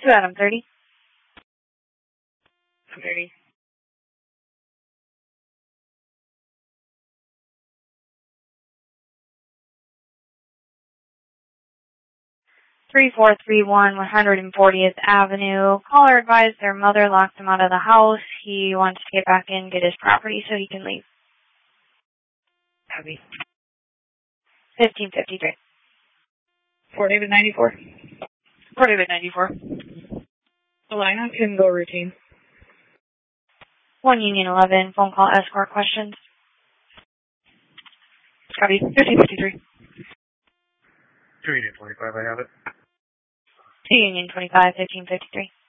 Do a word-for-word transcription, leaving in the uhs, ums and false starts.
To Adam thirty. thirty. three four three one, one hundred fortieth Avenue. Caller advised their mother locked him out of the house. He wants to get back in, get his property so he can leave. Copy. fifteen fifty-three. Fort David ninety-four. Fort David ninety-four. The lineup can go routine. one Union eleven, phone call escort questions. Copy. fifteen fifty-three. two Union twenty-five, I have it. two Union twenty-five, fifteen fifty-three.